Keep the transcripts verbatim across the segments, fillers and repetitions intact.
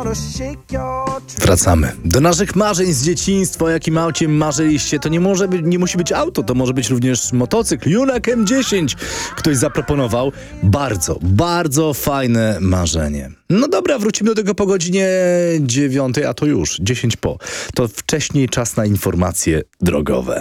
Wracamy do naszych marzeń z dzieciństwa. O jakim aucie marzyliście? To nie może być, nie musi być auto, to może być również motocykl. Junak M dziesięć. Ktoś zaproponował. Bardzo, bardzo fajne marzenie. No dobra, wrócimy do tego po godzinie dziewiątej, a to już dziesięć po. To wcześniej czas na informacje drogowe.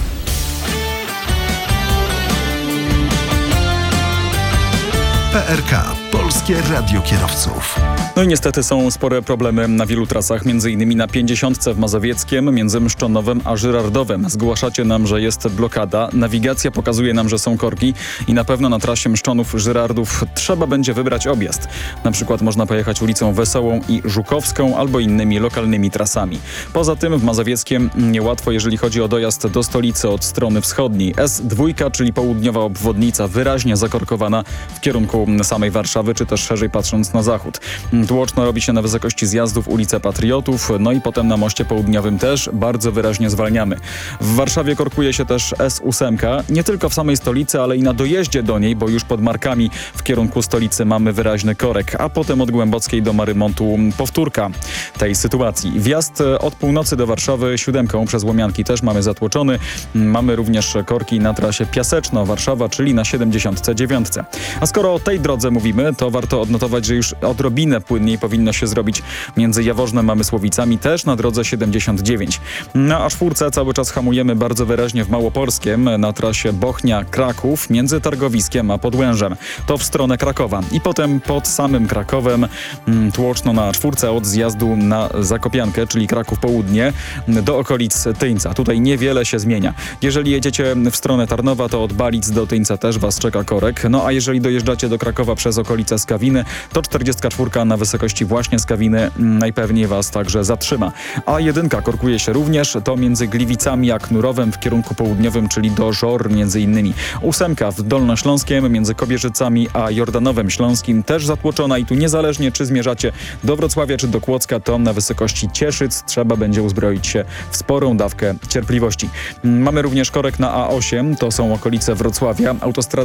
P R K. Polskie Radio Kierowców. No i niestety są spore problemy na wielu trasach, między innymi na pięćdziesiątce w Mazowieckiem, między Mszczonowem a Żyrardowem. Zgłaszacie nam, że jest blokada. Nawigacja pokazuje nam, że są korki i na pewno na trasie Mszczonów-Żyrardów trzeba będzie wybrać objazd. Na przykład można pojechać ulicą Wesołą i Żukowską albo innymi lokalnymi trasami. Poza tym w Mazowieckiem niełatwo, jeżeli chodzi o dojazd do stolicy od strony wschodniej. S dwa, czyli południowa obwodnica, wyraźnie zakorkowana w kierunku samej Warszawy, czy też szerzej patrząc na zachód. Tłoczno robi się na wysokości zjazdów ulicę Patriotów, no i potem na moście południowym też bardzo wyraźnie zwalniamy. W Warszawie korkuje się też S osiem, nie tylko w samej stolicy, ale i na dojeździe do niej, bo już pod Markami w kierunku stolicy mamy wyraźny korek, a potem od Głębockiej do Marymontu powtórka tej sytuacji. Wjazd od północy do Warszawy siódemką przez Łomianki też mamy zatłoczony. Mamy również korki na trasie Piaseczno-Warszawa, czyli na siedemdziesiątce dziewiątce. A skoro o tej drodze mówimy, to warto odnotować, że już odrobinę płynniej powinno się zrobić między Jaworznem a Mysłowicami, też na drodze siedemdziesiąt dziewięć. Na A cztery cały czas hamujemy bardzo wyraźnie w Małopolskiem na trasie Bochnia-Kraków między Targowiskiem a Podłężem. To w stronę Krakowa. I potem pod samym Krakowem m, tłoczno na A cztery od zjazdu na Zakopiankę, czyli Kraków Południe, do okolic Tyńca. Tutaj niewiele się zmienia. Jeżeli jedziecie w stronę Tarnowa, to od Balic do Tyńca też was czeka korek. No a jeżeli dojeżdżacie do Krakowa przez okolice Skawiny, to czterdziestka czwórka na wysokości właśnie Skawiny najpewniej was także zatrzyma. A jedynka korkuje się również, to między Gliwicami a Knurowem w kierunku południowym, czyli do Żor między innymi. Ósemka w Dolnośląskiem między Kobierzycami a Jordanowem Śląskim też zatłoczona i tu niezależnie czy zmierzacie do Wrocławia czy do Kłodzka, to na wysokości Cieszyc trzeba będzie uzbroić się w sporą dawkę cierpliwości. Mamy również korek na A osiem, to są okolice Wrocławia. Autostrada